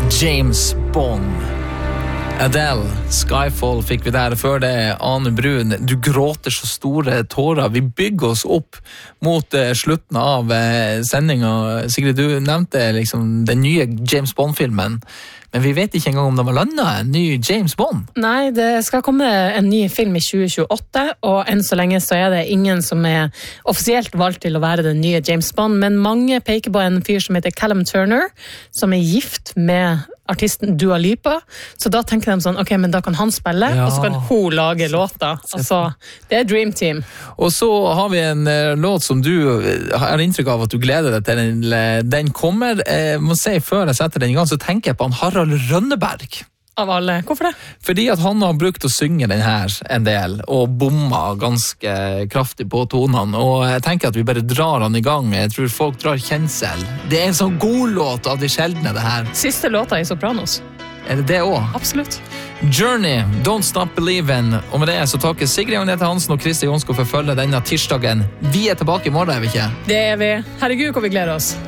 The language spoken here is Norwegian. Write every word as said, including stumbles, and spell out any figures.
James Bond. Adele, Skyfall fikk vi der. Før det, Ane Brun, du gråter så store tårer. Vi bygger oss opp mot uh, slutten av uh, sendingen. Sigrid, du nevnte liksom den nye James Bond-filmen. Men vi vet ikke engang om de har landet en ny James Bond. Nei, det skal komme en ny film i tjue tjueåtte, og enn så lenge så er det ingen som er offisielt valgt til å være den nye James Bond, men mange peker på en fyr som heter Callum Turner, som er gift med artisten Dua Lipa, så da tenker de sånn, ok, men da kan han spille, ja. Og så kan hun lage låta. Altså, det er Dream Team. Og så har vi en uh, låt som du har inntrykk av at du gleder deg til. Den, den kommer, jeg må si før jeg setter den i gang, så tenker jeg på han Harald Rønneberg. Av alle. Hvorfor det? Fordi at han har brukt å synge den her en del, og bomma ganske kraftig på tonene, og jeg tenker at vi bare drar han i gang. Jeg tror folk drar kjensel. Det er en sånn god låt av de sjeldne, det her. Siste låta i Sopranos. Er det det også? Absolutt. Journey, Don't Stop Believin'. Og med det så takker Sigrid Agnete Hansen og Kristi Jonsko for følge denne tirsdagen. Vi er tilbake i morgen, er vi ikke? Det er vi. Herregud, hvor vi gleder oss.